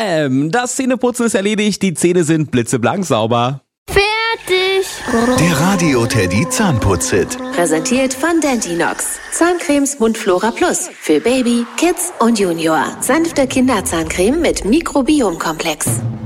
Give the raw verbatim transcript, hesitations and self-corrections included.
Bam! Das Zähneputzen ist erledigt, die Zähne sind blitzeblank sauber. Fertig! Der Radio Teddy Zahnputz-Hit. Präsentiert von Dentinox. Zahncremes Mundflora Plus. Für Baby, Kids und Junior. Sanfte Kinderzahncreme mit Mikrobiomkomplex.